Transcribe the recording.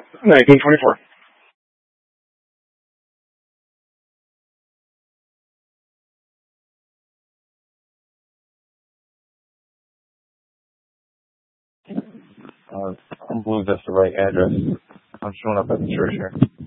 1924. I don't believe that's the right address. I'm showing up at the church here.